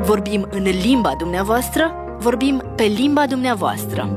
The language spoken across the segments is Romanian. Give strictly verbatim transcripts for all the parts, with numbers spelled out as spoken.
Vorbim în limba dumneavoastră, vorbim pe limba dumneavoastră.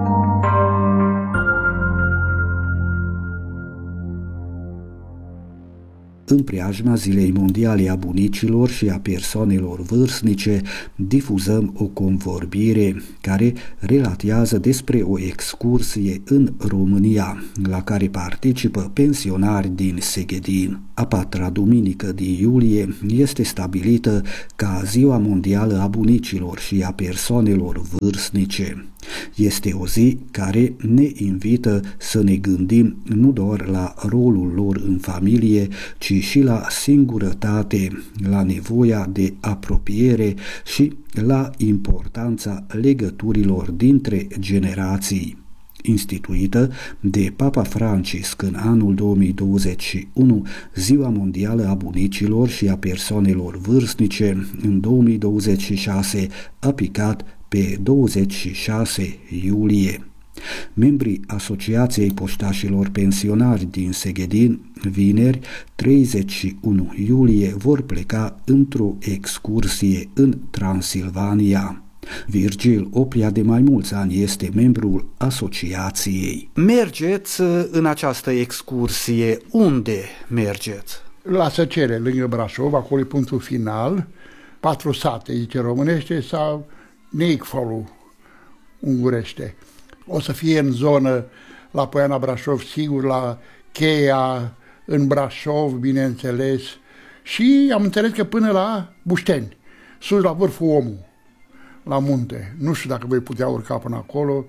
În preajma Zilei Mondiale a Bunicilor și a persoanelor vârstnice, difuzăm o convorbire care relatează despre o excursie în România, la care participă pensionari din Seghedin. A patra duminică din iulie este stabilită ca Ziua Mondială a Bunicilor și a persoanelor vârstnice. Este o zi care ne invită să ne gândim nu doar la rolul lor în familie, ci și la singurătate, la nevoia de apropiere și la importanța legăturilor dintre generații. Instituită de Papa Francisc în anul două mii douăzeci și unu, Ziua Mondială a Bunicilor și a persoanelor vârstnice în două mii douăzeci și șase a picat pe douăzeci și șase iulie. Membrii Asociației Poștașilor Pensionari din Seghedin, vineri, treizeci și unu iulie, vor pleca într-o excursie în Transilvania. Virgil Oplia de mai mulți ani este membrul asociației. Mergeți în această excursie. Unde mergeți? La Săcere, lângă Brașov, acolo e punctul final, patru sate, zice românește, sau Neicfolu, ungurește. O să fie în zonă la Poiana Brașov, sigur, la Cheia, în Brașov, bineînțeles, și am înțeles că până la Bușteni, sus la vârful Omul, la munte. Nu știu dacă voi putea urca până acolo,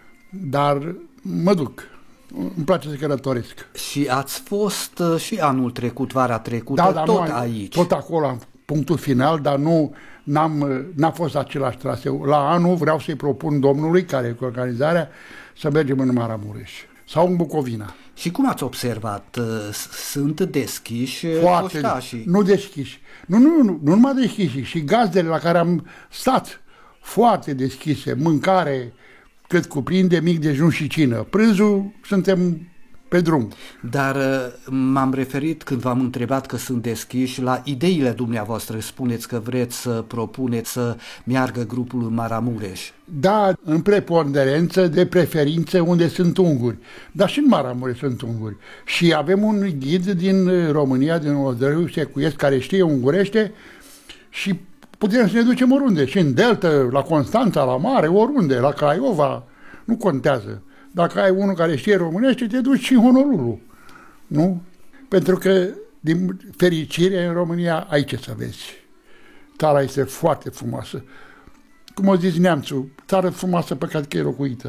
dar mă duc. Îmi place să călătoresc. Și ați fost și anul trecut, vara trecută, da, da, tot nu, aici. Tot acolo, punctul final, dar nu n-am, n-a fost același traseu. La anul vreau să-i propun domnului, care e cu organizarea, să mergem în Maramureș sau în Bucovina. Și cum ați observat? Sunt deschiși Foarte, poștașii? Nu deschiși. Nu, nu, nu, nu numai deschiși. Și gazdele la care am stat, foarte deschise, mâncare cât cuprinde, mic dejun și cină. Prânzul suntem pe drum. Dar m-am referit când v-am întrebat că sunt deschiși la ideile dumneavoastră. Spuneți că vreți să propuneți să meargă grupul în Maramureș. Da, în preponderență, de preferință unde sunt unguri. Dar și în Maramureș sunt unguri. Și avem un ghid din România, din Odărâu Secuiesc, care știe ungurește și putem să ne ducem oriunde. Și în Delta, la Constanța, la mare, oriunde, la Craiova, nu contează. Dacă ai unul care știe românește, te duci și în Honolulu. Nu? Pentru că, din fericire, în România ai ce să vezi. Țara este foarte frumoasă. Cum o zis neamțul, țară frumoasă, păcat că e locuită.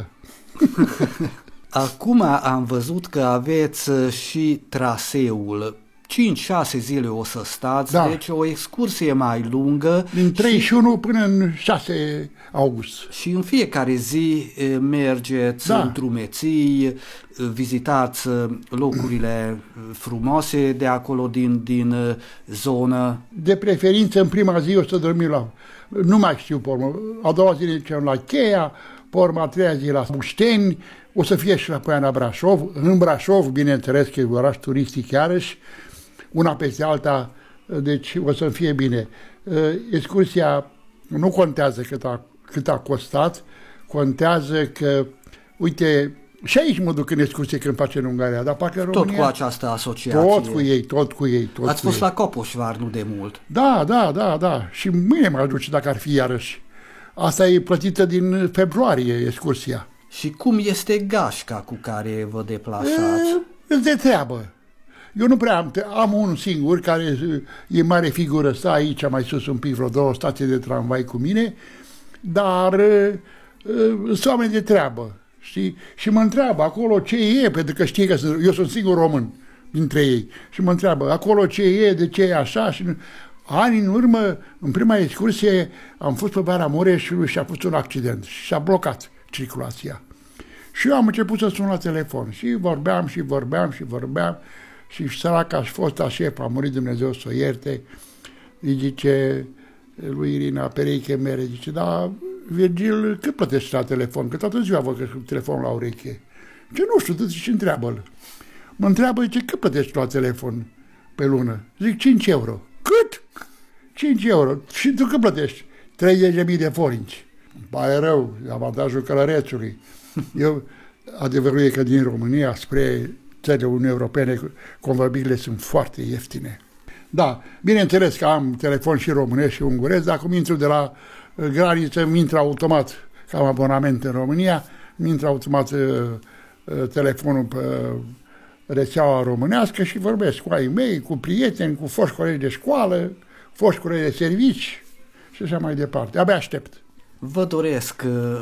Acum am văzut că aveți și traseul. cinci șase zile o să stați, da. Deci o excursie mai lungă. Din treizeci și unu și... până în șase august. Și în fiecare zi mergeți da. În drumeții, vizitați locurile frumoase de acolo din, din zonă. De preferință, în prima zi o să dormim la... Nu mai știu, pe urmă. A doua zi ne ducem la Cheia, pe urmă a treia zi la Bușteni, o să fie și la Poiana Brașov. În Brașov, bineînțeles că e un oraș turistic iarăși, una peste alta, deci o să fie bine. Excursia nu contează cât a, cât a costat, contează că, uite, și aici mă duc în excursie când face în Ungaria, dar parcă în România... Tot cu această asociație. Tot cu ei, tot cu ei. Tot Ați cu fost ei. la Copoșvar nu de mult. Da, da, da, da. Și mâine mă duce dacă ar fi iarăși. Asta e plătită din februarie, excursia. Și cum este gașca cu care vă deplasați? Îți de treabă. Eu nu prea am, am unul singur care e mare figură, stă aici mai sus un pic, vreo două stații de tramvai cu mine, dar sunt oameni de treabă. Și, și mă întreabă acolo ce e, pentru că știe că sunt, eu sunt singur român dintre ei. Și mă întreabă acolo ce e, de ce e așa. Și ani în urmă, în prima excursie, am fost pe Maramureș și a fost un accident și a blocat circulația. Și eu am început să sun la telefon și vorbeam și vorbeam și vorbeam și săraca și fosta șef, a murit Dumnezeu să o ierte, îi zice lui Irina Pereiche mere, zice, da, Virgil, cât plătești la telefon? Că toată ziua vă că telefonul la ureche. Ce nu știu, tu și întreabă-l. Mă întreabă, zice, cât plătești la telefon pe lună? Zic, cinci euro. Cât? cinci euro. Și tu cât plătești? treizeci de mii de forinți. Îmi pare rău, avantajul călărețului. Eu, adevărul e că din România spre țările Uniunii Europene, convorbirile sunt foarte ieftine. Da, bineînțeles că am telefon și românesc și unguresc, dar cum intru de la graniță, îmi intră automat, că am abonament în România, îmi intră automat telefonul pe rețeaua românească și vorbesc cu ai mei, cu prieteni, cu foști colegi de școală, foști colegi de servici și așa mai departe. Abia aștept. Vă doresc